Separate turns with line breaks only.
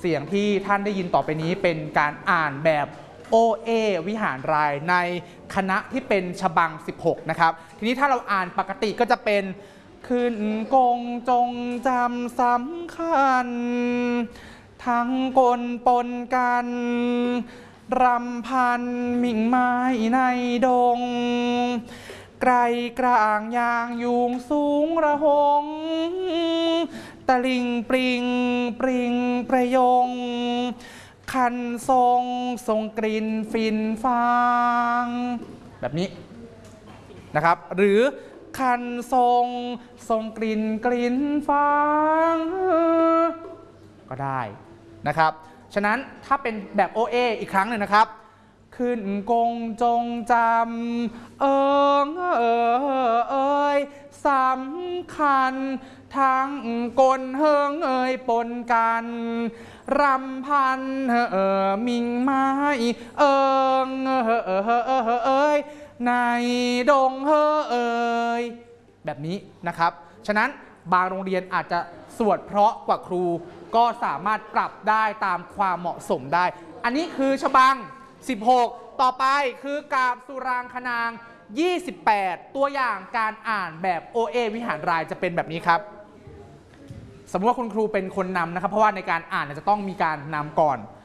เสียงที่ท่านได้ยินต่อไปนี้เป็นการอ่านแบบโอเอวิหารรายในคณะที่เป็นฉบัง16นะครับทีนี้ถ้าเราอ่านปกติก็จะเป็นขึ้นกงจงจำสำคัญทั้งกลปนกันรำพันมิ่งไม้ในดงไกลกลางยางยุงสูงระหงตะลิงปริงปริงประยงคันทรงกลิ่นฟินฟางแบบนี้นะครับหรือคันทรงกลิ่นฟางก็ได้นะครับฉะนั้นถ้าเป็นแบบ OA อีกครั้งหนึ่งนะครับขึ้นกงจงจำเอยสำคัญทั้งกลเฮิงปนกันรำพันมิงไม้ในดงแบบนี้นะครับฉะนั้นบางโรงเรียนอาจจะสวดเพราะกว่าครูก็สามารถปรับได้ตามความเหมาะสมได้อันนี้คือฉบัง16ต่อไปคือกาบสุรางคนาง28ตัวอย่างการอ่านแบบโอเอวิหารรายจะเป็นแบบนี้ครับสมมติว่าคุณครูเป็นคนนำนะครับเพราะว่าในการอ่านจะต้องมีการนำก่อน